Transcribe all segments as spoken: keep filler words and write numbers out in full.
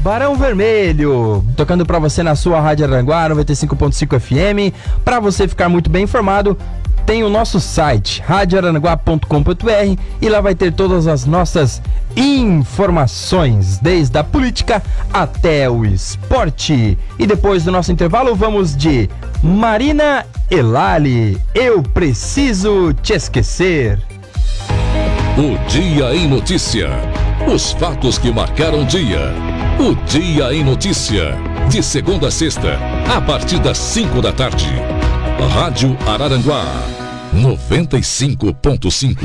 Barão Vermelho, tocando pra você na sua Rádio Araranguá noventa e cinco ponto cinco F M. Pra você ficar muito bem informado, tem o nosso site rádio araranguá ponto com ponto b r e lá vai ter todas as nossas informações, desde a política até o esporte. E depois do nosso intervalo vamos de Marina Elali, Eu Preciso Te Esquecer. O Dia em Notícia. Os fatos que marcaram o dia. O Dia em Notícia. De segunda a sexta, a partir das cinco da tarde. Rádio Araranguá noventa e cinco ponto cinco.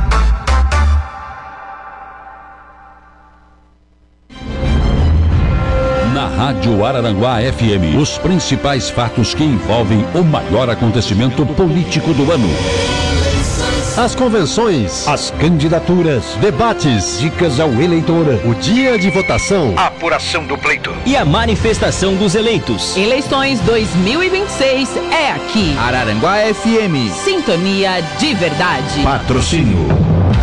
Na Rádio Araranguá F M, os principais fatos que envolvem o maior acontecimento político do ano. As convenções, as candidaturas, debates, dicas ao eleitor, o dia de votação, a apuração do pleito e a manifestação dos eleitos. Eleições dois mil e vinte e seis é aqui. Araranguá F M. Sintonia de verdade. Patrocínio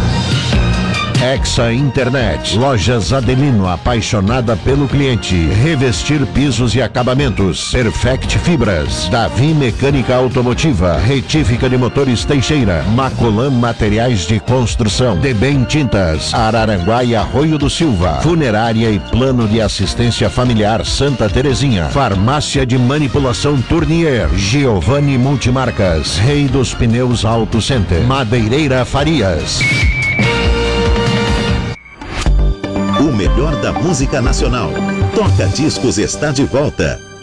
Hexa Internet, Lojas Adelino, apaixonada pelo cliente. Revestir pisos e acabamentos. Perfect Fibras, Davi Mecânica Automotiva, Retífica de Motores Teixeira, Macolan Materiais de Construção, Debem Tintas, Araranguá e Arroio do Silva, Funerária e Plano de Assistência Familiar Santa Terezinha, Farmácia de Manipulação Tournier, Giovanni Multimarcas, Rei dos Pneus Auto Center, Madeireira Farias. O melhor da música nacional. Toca Discos está de volta.